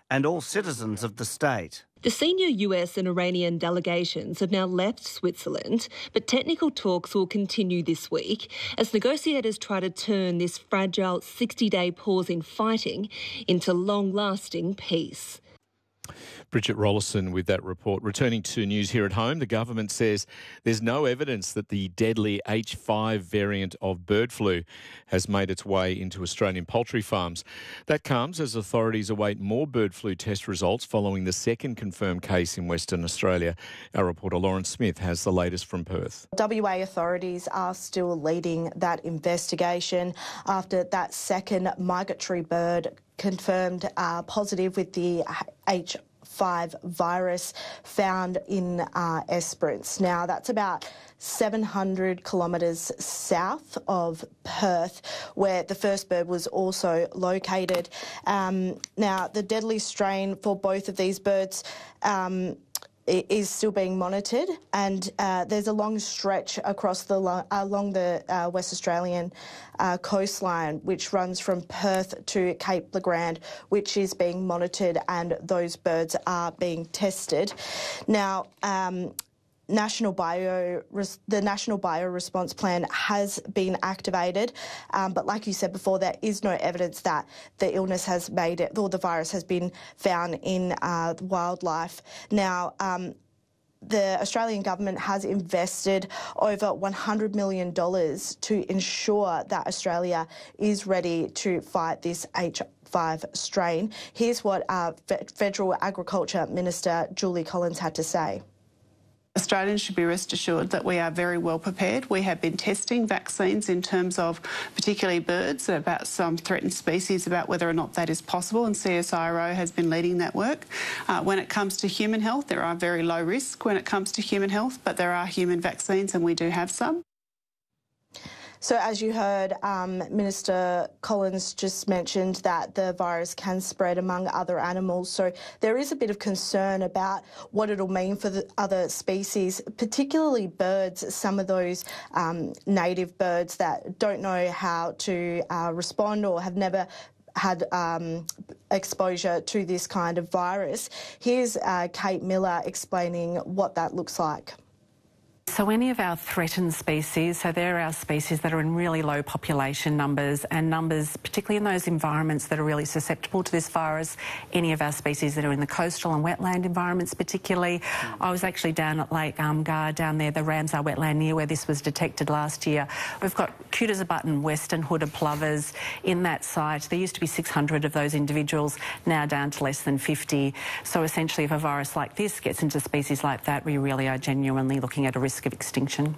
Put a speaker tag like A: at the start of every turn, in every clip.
A: and all citizens of the state.
B: The senior US and Iranian delegations have now left Switzerland, but technical talks will continue this week as negotiators try to turn this fragile 60-day pause in fighting into long-lasting peace.
C: Bridget Rollison with that report. Returning to news here at home, the government says there's no evidence that the deadly H5 variant of bird flu has made its way into Australian poultry farms. That comes as authorities await more bird flu test results following the second confirmed case in Western Australia. Our reporter Lawrence Smith has the latest from Perth.
D: WA authorities are still leading that investigation after that second migratory bird confirmed positive with the H5 virus found in Esperance. Now, that's about 700 kilometres south of Perth, where the first bird was also located. Now, the deadly strain for both of these birds is still being monitored, and there's a long stretch across along the West Australian coastline, which runs from Perth to Cape Le Grand, which is being monitored, and those birds are being tested. Now, the National Bio-Response Plan has been activated, but like you said before, there is no evidence that the illness has made it, or the virus has been found in wildlife. Now, the Australian government has invested over $100 million to ensure that Australia is ready to fight this H5 strain. Here's what Federal Agriculture Minister Julie Collins had to say.
E: Australians should be rest assured that we are very well prepared. We have been testing vaccines in terms of particularly birds about some threatened species, about whether or not that is possible, and CSIRO has been leading that work. When it comes to human health, there are very low risk when it comes to human health, but there are human vaccines and we do have some.
D: So as you heard, Minister Collins just mentioned that the virus can spread among other animals. So there is a bit of concern about what it'll mean for the other species, particularly birds, some of those native birds that don't know how to respond or have never had exposure to this kind of virus. Here's Kate Miller explaining what that looks like.
F: So any of our threatened species, so they're our species that are in really low population numbers, and numbers particularly in those environments that are really susceptible to this virus, any of our species that are in the coastal and wetland environments particularly. I was actually down at Lake Gar down there, the Ramsar wetland near where this was detected last year. We've got cute as a button western hooded plovers in that site. There used to be 600 of those individuals, now down to less than 50. So essentially if a virus like this gets into species like that, we really are genuinely looking at a risk of extinction.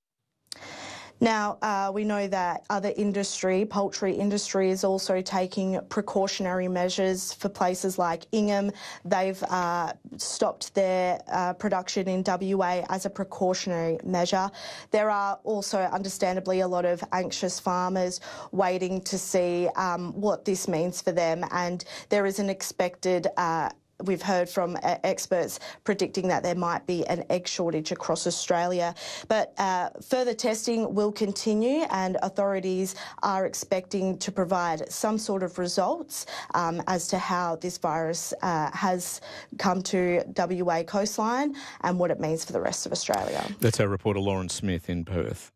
D: Now, we know that other industry, poultry industry, is also taking precautionary measures for places like Ingham. They've stopped their production in WA as a precautionary measure. There are also, understandably, a lot of anxious farmers waiting to see what this means for them, and there is an expected we've heard from experts predicting that there might be an egg shortage across Australia. But further testing will continue, and authorities are expecting to provide some sort of results as to how this virus has come to WA coastline and what it means for the rest of Australia.
C: That's our reporter Lawrence Smith in Perth.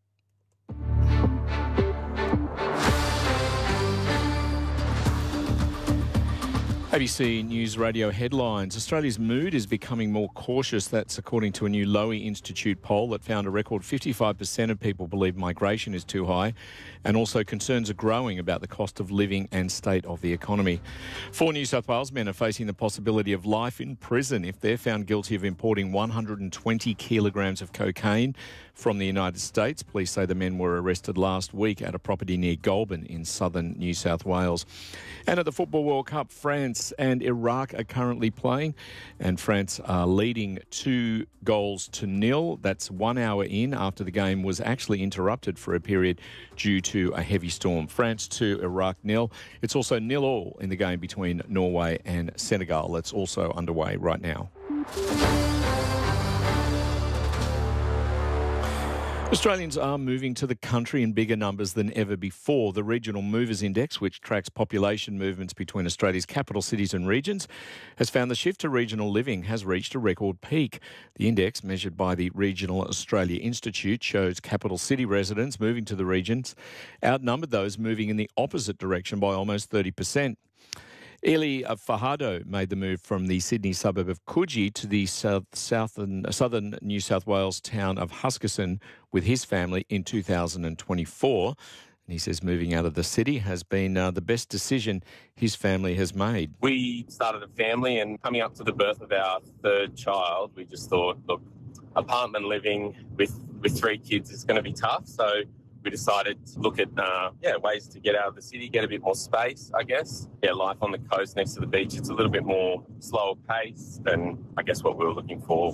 C: ABC News Radio headlines. Australia's mood is becoming more cautious. That's according to a new Lowy Institute poll that found a record 55% of people believe migration is too high, and also concerns are growing about the cost of living and state of the economy. 4 New South Wales men are facing the possibility of life in prison if they're found guilty of importing 120 kilograms of cocaine from the United States. Police say the men were arrested last week at a property near Goulburn in southern New South Wales. And at the Football World Cup, France and Iraq are currently playing, and France are leading 2-0. That's 1 hour in after the game was actually interrupted for a period due to a heavy storm. France 2, Iraq 0. It's also 0-0 in the game between Norway and Senegal. That's also underway right now. Australians are moving to the country in bigger numbers than ever before. The Regional Movers Index, which tracks population movements between Australia's capital cities and regions, has found the shift to regional living has reached a record peak. The index, measured by the Regional Australia Institute, shows capital city residents moving to the regions outnumbered those moving in the opposite direction by almost 30%. Eli Fajardo made the move from the Sydney suburb of Coogee to the southern New South Wales town of Huskisson with his family in 2024. And he says moving out of the city has been the best decision his family has made.
G: We started a family, and coming up to the birth of our third child, we just thought, look, apartment living with 3 kids is going to be tough. So we decided to look at ways to get out of the city, get a bit more space, I guess. Yeah, life on the coast next to the beach, it's a little bit more slower pace than, I guess, what we were looking for.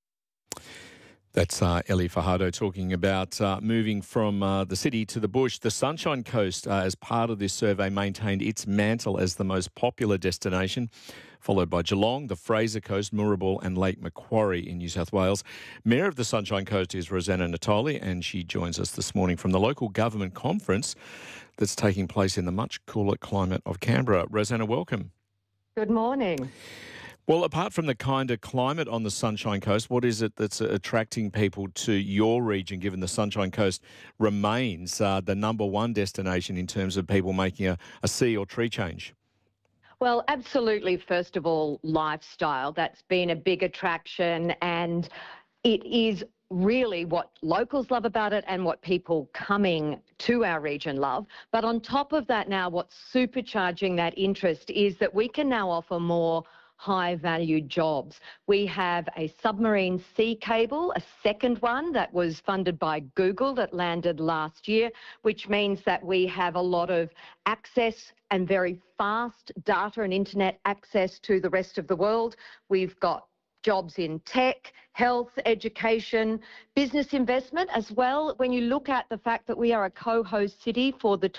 C: That's Eli Fajardo talking about moving from the city to the bush. The Sunshine Coast, as part of this survey, maintained its mantle as the most popular destination, followed by Geelong, the Fraser Coast, Moorabool and Lake Macquarie in New South Wales. Mayor of the Sunshine Coast is Rosanna Natoli, and she joins us this morning from the local government conference that's taking place in the much cooler climate of Canberra. Rosanna, welcome.
H: Good morning.
C: Well, apart from the kinder climate on the Sunshine Coast, what is it that's attracting people to your region, given the Sunshine Coast remains the number one destination in terms of people making a sea or tree change?
H: Well, absolutely. First of all, lifestyle. That's been a big attraction, and it is really what locals love about it and what people coming to our region love. But on top of that now, what's supercharging that interest is that we can now offer more high-value jobs. We have a submarine sea cable, a second one that was funded by Google that landed last year, which means that we have a lot of access and very fast data and internet access to the rest of the world. We've got jobs in tech, health, education, business investment as well. When you look at the fact that we are a co-host city for the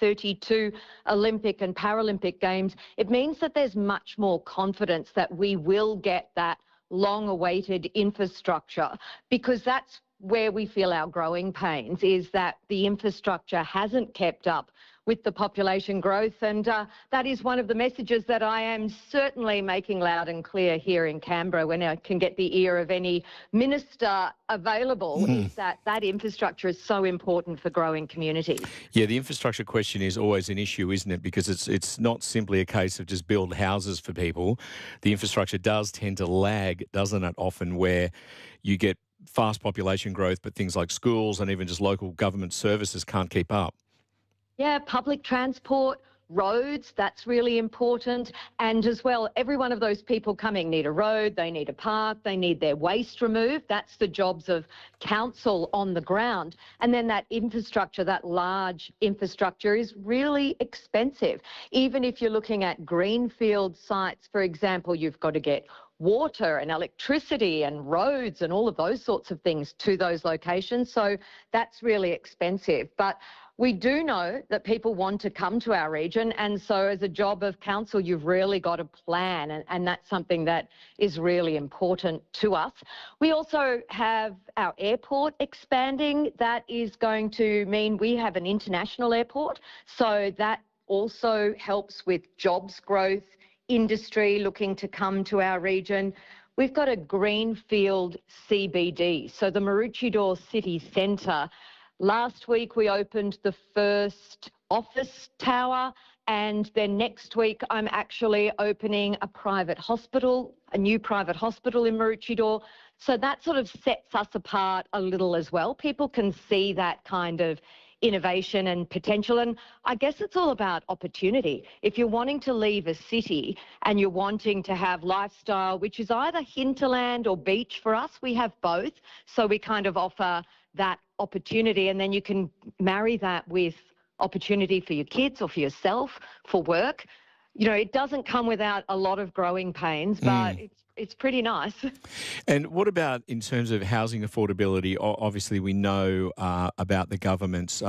H: 2032 Olympic and Paralympic Games, it means that there's much more confidence that we will get that long-awaited infrastructure, because that's where we feel our growing pains, is that the infrastructure hasn't kept up with the population growth, and that is one of the messages that I am certainly making loud and clear here in Canberra when I can get the ear of any minister available, is that infrastructure is so important for growing communities.
C: Yeah, the infrastructure question is always an issue, isn't it? Because it's not simply a case of just build houses for people. The infrastructure does tend to lag, doesn't it, often, where you get fast population growth, but things like schools and even just local government services can't keep up.
H: Yeah, public transport, roads, that's really important. And as well, every one of those people coming need a road, they need a park, they need their waste removed. That's the jobs of council on the ground. And then that infrastructure, that large infrastructure, is really expensive. Even if you're looking at greenfield sites, for example, you've got to get water and electricity and roads and all of those sorts of things to those locations. So that's really expensive. But we do know that people want to come to our region, and so as a job of council, you've really got to plan, and that's something that is really important to us. We also have our airport expanding. That is going to mean we have an international airport, so that also helps with jobs growth, industry looking to come to our region. We've got a greenfield CBD, so the Maroochydore City Centre. Last week we opened the first office tower, and then next week I'm actually opening a private hospital, a new private hospital in Maroochydore. So that sort of sets us apart a little as well. People can see that kind of innovation and potential, and I guess it's all about opportunity. If you're wanting to leave a city and you're wanting to have lifestyle, which is either hinterland or beach, for us we have both, so we kind of offer that opportunity, and then you can marry that with opportunity for your kids or for yourself, for work. You know, it doesn't come without a lot of growing pains, but it's pretty nice.
C: And what about in terms of housing affordability? Obviously, we know about the government's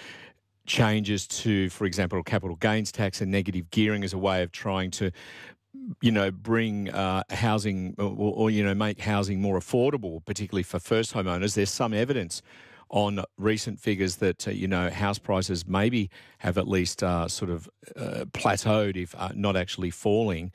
C: changes to, for example, capital gains tax and negative gearing as a way of trying to bring housing or make housing more affordable, particularly for first homeowners. There's some evidence on recent figures that, house prices maybe have at least plateaued, if not actually falling.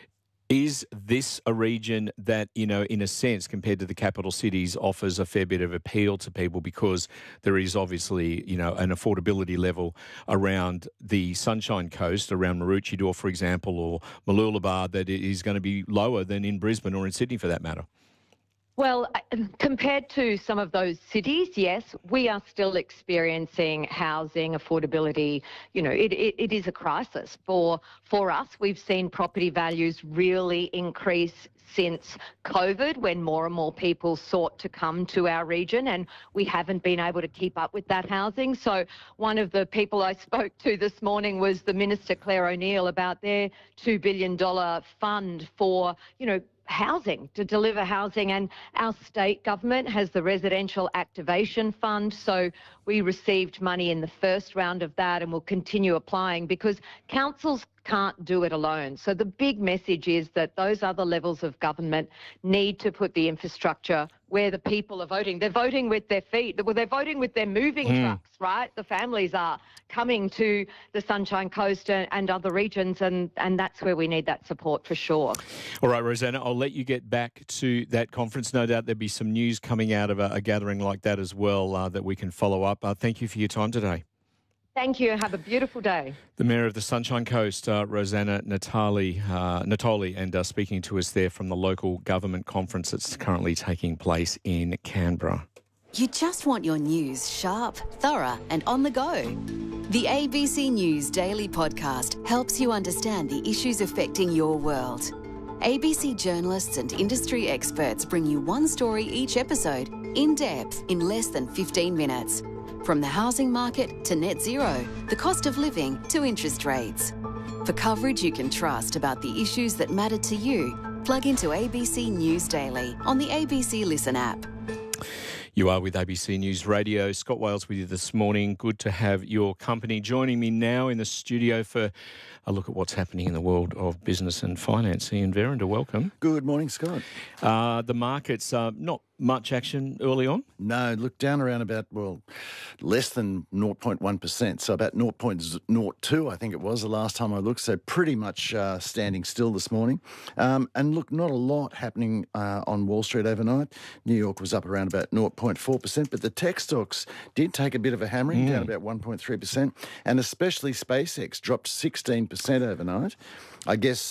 C: Is this a region that, in a sense, compared to the capital cities, offers a fair bit of appeal to people because there is obviously, an affordability level around the Sunshine Coast, around Maroochydore, for example, or Mooloolaba, that is going to be lower than in Brisbane or in Sydney for that matter?
H: Well, compared to some of those cities, yes, we are still experiencing housing affordability. It is a crisis. For us, we've seen property values really increase since COVID, when more and more people sought to come to our region, and we haven't been able to keep up with that housing. So one of the people I spoke to this morning was the Minister, Claire O'Neill, about their $2 billion fund for, housing, to deliver housing, and our state government has the Residential Activation Fund, so we received money in the first round of that and will continue applying because councils can't do it alone. So the big message is that those other levels of government need to put the infrastructure where the people are voting. They're voting with their feet. Well, they're voting with their moving trucks, right? The families are coming to the Sunshine Coast and other regions, and that's where we need that support for sure.
C: All right, Rosanna, I'll let you get back to that conference. No doubt there'll be some news coming out of a gathering like that as well that we can follow up. Thank you for your time today.
H: Thank you. Have a beautiful day.
C: The Mayor of the Sunshine Coast, Rosanna Natali, and speaking to us there from the local government conference that's currently taking place in Canberra.
I: You just want your news sharp, thorough and on the go. The ABC News Daily Podcast helps you understand the issues affecting your world. ABC journalists and industry experts bring you one story each episode, in depth, in less than 15 minutes. From the housing market to net zero, the cost of living to interest rates. For coverage you can trust about the issues that matter to you, plug into ABC News Daily on the ABC Listen app.
C: You are with ABC News Radio. Scott Wales with you this morning. Good to have your company. Joining me now in the studio for a look at what's happening in the world of business and finance. Ian Verinder, welcome.
J: Good morning, Scott.
C: The markets, not much action early on?
J: No, look, down around about, less than 0.1%, so about 0.02, I think it was the last time I looked, so pretty much standing still this morning. And look, not a lot happening on Wall Street overnight. New York was up around about 0.4%, but the tech stocks did take a bit of a hammering, down about 1.3%, and especially SpaceX dropped 16% overnight. I guess...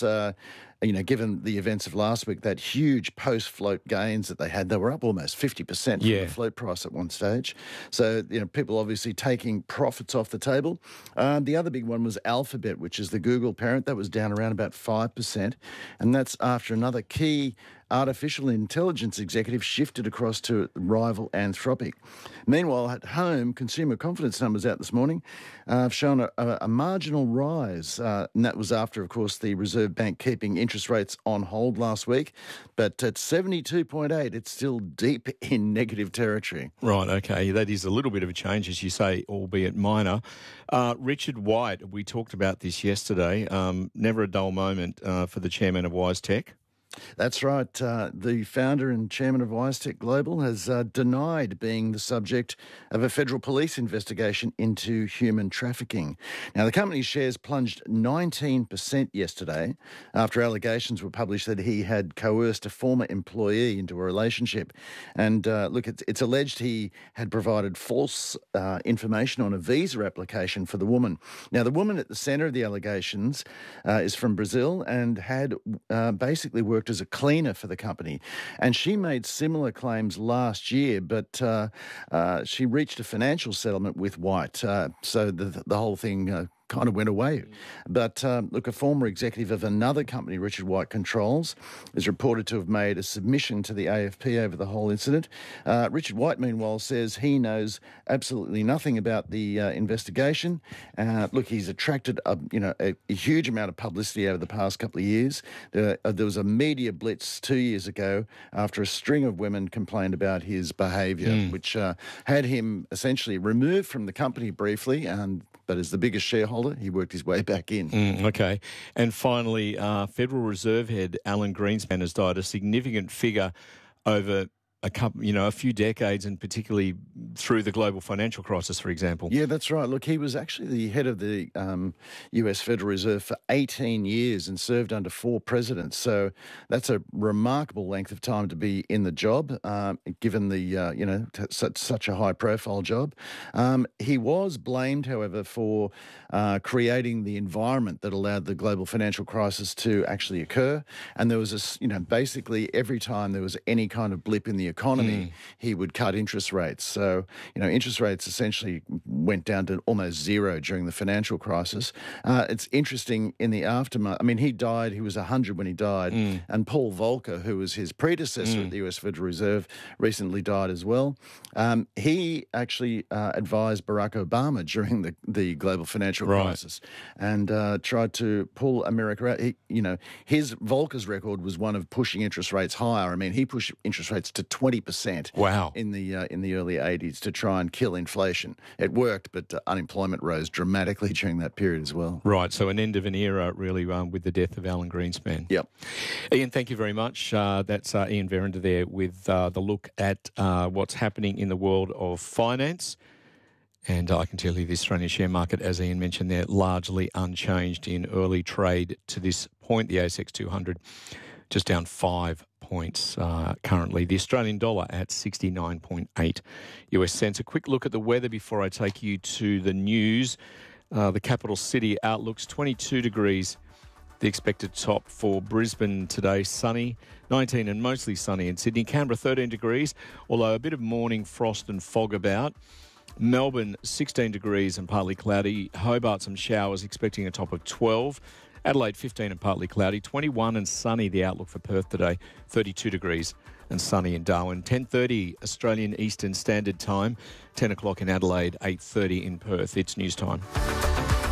J: given the events of last week, that huge post-float gains that they had, they were up almost 50% from the float price at one stage. So, people obviously taking profits off the table. The other big one was Alphabet, which is the Google parent. That was down around about 5%. And that's after another key artificial intelligence executive shifted across to rival Anthropic. Meanwhile, at home, consumer confidence numbers out this morning have shown a marginal rise. And that was after, of course, the Reserve Bank keeping interest rates on hold last week. But at 72.8, it's still deep in negative territory.
C: Right, okay. That is a little bit of a change, as you say, albeit minor. Richard White, we talked about this yesterday. Never a dull moment for the chairman of WiseTech.
J: That's right. The founder and chairman of WiseTech Global has denied being the subject of a federal police investigation into human trafficking. Now, the company's shares plunged 19% yesterday after allegations were published that he had coerced a former employee into a relationship. And look, it's alleged he had provided false information on a visa application for the woman. Now, the woman at the centre of the allegations is from Brazil and had basically worked as a cleaner for the company. And she made similar claims last year, but she reached a financial settlement with White. So the whole thing kind of went away. But look, a former executive of another company, Richard White Controls, is reported to have made a submission to the AFP over the whole incident. Richard White, meanwhile, says he knows absolutely nothing about the investigation. Look, he's attracted a huge amount of publicity over the past couple of years. There was a media blitz 2 years ago after a string of women complained about his behaviour, which had him essentially removed from the company briefly and but as the biggest shareholder, he worked his way back in.
C: Okay. And finally, Federal Reserve head Alan Greenspan has died, a significant figure over a few decades, and particularly through the global financial crisis, for example.
J: Yeah, that's right. Look, he was actually the head of the US Federal Reserve for 18 years and served under 4 presidents. So that's a remarkable length of time to be in the job, given the, such a high-profile job. He was blamed, however, for creating the environment that allowed the global financial crisis to actually occur. And there was basically every time there was any kind of blip in the economy, he would cut interest rates. So, interest rates essentially went down to almost zero during the financial crisis. It's interesting in the aftermath. I mean, he was 100 when he died, and Paul Volcker, who was his predecessor at the US Federal Reserve, recently died as well. He actually advised Barack Obama during the global financial crisis and tried to pull America out. His Volcker's record was one of pushing interest rates higher. I mean, he pushed interest rates to 20%.
C: Wow.
J: In the early 80s to try and kill inflation. It worked, but unemployment rose dramatically during that period as well.
C: Right, so an end of an era, really, with the death of Alan Greenspan.
J: Yep.
C: Ian, thank you very much. That's Ian Verinder there with the look at what's happening in the world of finance. And I can tell you the Australian share market, as Ian mentioned there, largely unchanged in early trade to this point. The ASX 200 just down 5 points currently. The Australian dollar at 69.8 US cents. A quick look at the weather before I take you to the news. The capital city outlooks 22 degrees. The expected top for Brisbane today, sunny, 19 and mostly sunny in Sydney. Canberra 13 degrees, although a bit of morning frost and fog about. Melbourne 16 degrees and partly cloudy. Hobart some showers, expecting a top of 12. Adelaide 15 and partly cloudy, 21 and sunny the outlook for Perth today, 32 degrees and sunny in Darwin. 10:30 Australian Eastern Standard Time, 10 o'clock in Adelaide, 8:30 in Perth. It's news time.